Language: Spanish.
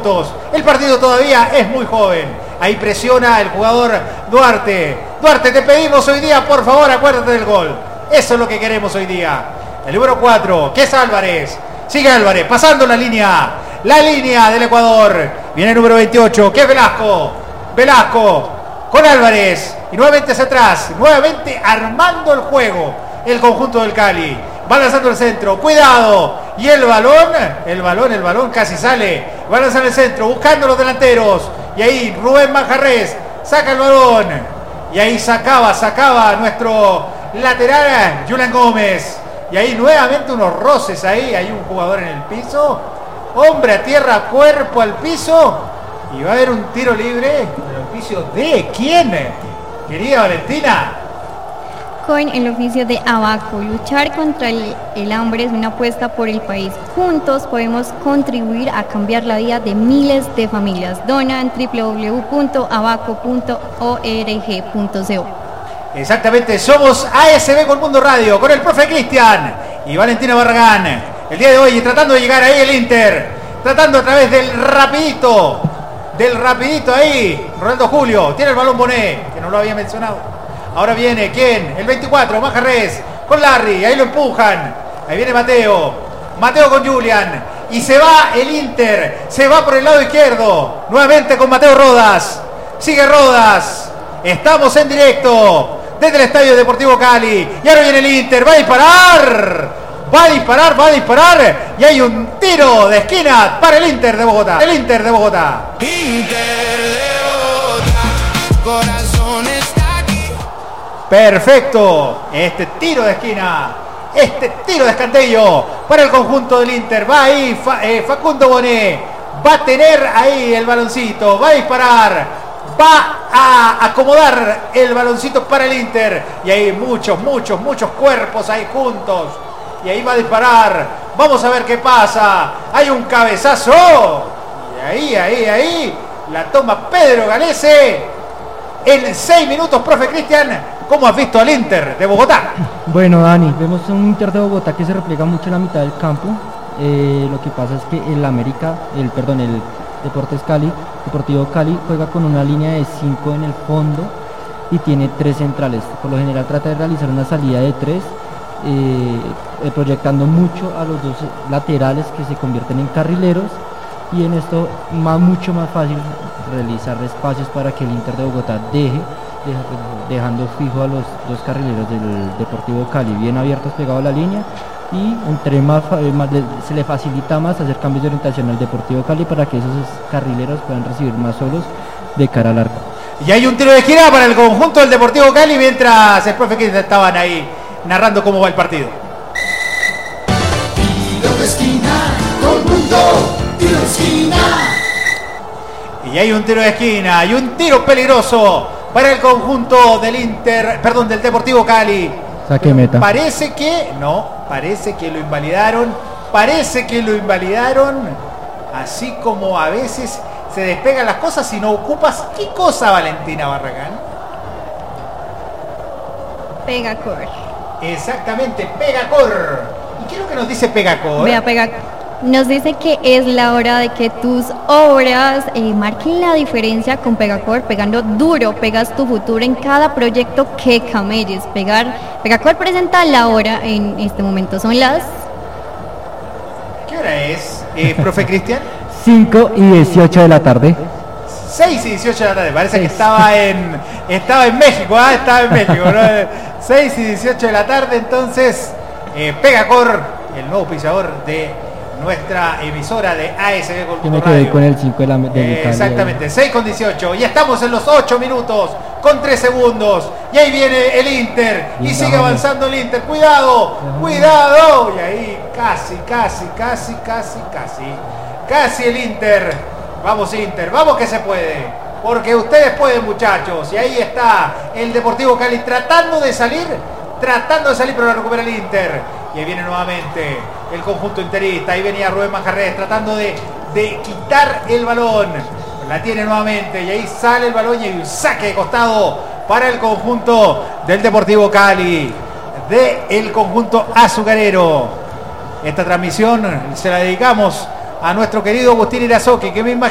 minutos. El partido todavía es muy joven. Ahí presiona el jugador Duarte. Duarte, te pedimos hoy día, por favor, acuérdate del gol. Eso es lo que queremos hoy día. El número 4, que es Álvarez. Sigue Álvarez, pasando la línea del Ecuador. Viene el número 28, que es Velasco. Velasco con Álvarez. Y nuevamente hacia atrás. Nuevamente armando el juego. El conjunto del Cali. Va lanzando el centro. Cuidado. Y el balón casi sale. Va a lanzar el centro. Buscando los delanteros. Y ahí Rubén Manjarrés saca el balón. Y ahí sacaba nuestro lateral Julián Gómez. Y ahí nuevamente unos roces ahí. Hay un jugador en el piso. Hombre a tierra, cuerpo al piso. Y va a haber un tiro libre. ¿El oficio de quién? Querida Valentina. Con el oficio de Abaco. Luchar contra el hambre es una apuesta por el país. Juntos podemos contribuir a cambiar la vida de miles de familias. Dona en www.abaco.org.co. Exactamente, somos ASB con Mundo Radio, con el profe Cristian y Valentina Barragán. El día de hoy tratando de llegar ahí el Inter, tratando a través del rapidito ahí, Ronaldo Julio, tiene el balón Bonet, que no lo había mencionado. Ahora viene, ¿quién? El 24, Manjarrés, con Larry, ahí lo empujan. Ahí viene Mateo con Julián. Y se va el Inter, se va por el lado izquierdo. Nuevamente con Mateo Rodas. Sigue Rodas. Estamos en directo desde el Estadio Deportivo Cali. Y ahora viene el Inter, va a disparar. Y hay un tiro de esquina para el Inter de Bogotá. Inter de Bogotá, corazón está aquí. Perfecto. Este tiro de esquina, este tiro de escanteio para el conjunto del Inter. Va ahí Facundo Bonet. Va a tener ahí el baloncito. Va a disparar. Va a acomodar el baloncito para el Inter. Y hay muchos cuerpos ahí juntos. Y ahí va a disparar. Vamos a ver qué pasa. Hay un cabezazo. Y ahí. La toma Pedro Galese. En 6 minutos, profe Cristian. ¿Cómo has visto al Inter de Bogotá? Bueno, Dani, vemos un Inter de Bogotá que se repliega mucho en la mitad del campo. Lo que pasa es que el Deportivo Cali juega con una línea de 5 en el fondo y tiene 3 centrales. Por lo general trata de realizar una salida de 3, proyectando mucho a los dos laterales que se convierten en carrileros, y en esto mucho más fácil realizar espacios para que el Inter de Bogotá dejando fijo a los dos carrileros del Deportivo Cali bien abiertos pegados a la línea, y entre más se le facilita más hacer cambios de orientación al Deportivo Cali para que esos carrileros puedan recibir más solos de cara al arco. Y hay un tiro de esquina para el conjunto del Deportivo Cali mientras el profe Cristian estaban ahí narrando cómo va el partido. Tiro de esquina, todo el mundo, tiro de esquina. Y hay un tiro de esquina y un tiro peligroso para el conjunto del Deportivo Cali. Saque meta. Parece que lo invalidaron, así como a veces se despegan las cosas y no ocupas. ¿Qué cosa, Valentina Barragán? Pegacor. Exactamente, Pegacor. ¿Y qué es lo que nos dice Pegacor? Vea, nos dice que es la hora de que tus obras marquen la diferencia con Pegacor. Pegando duro, pegas tu futuro en cada proyecto que camelles. Pegacor presenta la hora en este momento. Son las... ¿Qué hora es, profe Cristian? 5:18 de la tarde. 6:18 de la tarde. Parece que estaba en México, Estaba en México, ¿no? 6:18 de la tarde, entonces, Pegacor, el nuevo pisador de nuestra emisora de ASB con Mundo Radio. Con el 5 de la exactamente, 6:18. Y estamos en los 8 minutos con 3 segundos. Y ahí viene el Inter. Y sigue avanzando el Inter. ¡Cuidado! ¡Cuidado! Y ahí casi el Inter. Vamos, Inter, vamos que se puede. Porque ustedes pueden, muchachos. Y ahí está el Deportivo Cali tratando de salir, pero la recupera el Inter. Y ahí viene nuevamente el conjunto interista. Ahí venía Rubén Manjarrés tratando de quitar el balón. La tiene nuevamente y ahí sale el balón y hay un saque de costado para el conjunto del Deportivo Cali, del conjunto azucarero. Esta transmisión se la dedicamos a nuestro querido Agustín Irazoqui, que me imagino